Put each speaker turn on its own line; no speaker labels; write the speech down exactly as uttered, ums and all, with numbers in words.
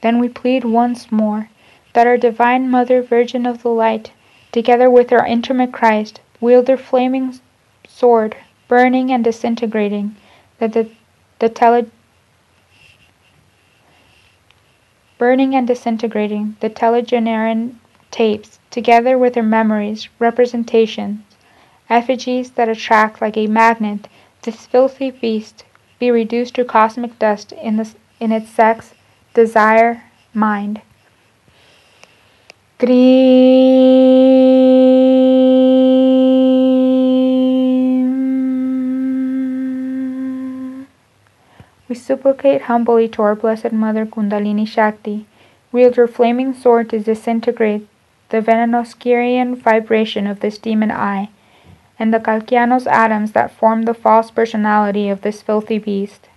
Then we plead once more that our Divine Mother, Virgin of the Light, together with our intimate Christ, wield their flaming sword, burning and disintegrating the, the, the tele, burning and disintegrating the telegenerian tapes, together with their memories, representations, effigies that attract like a magnet this filthy beast, be reduced to cosmic dust in, the, in its sex, desire, mind. Grim. We supplicate humbly to our Blessed Mother Kundalini Shakti, wield her flaming sword to disintegrate the venenoscurian vibration of this demon eye, and the calcaneous atoms that form the false personality of this filthy beast.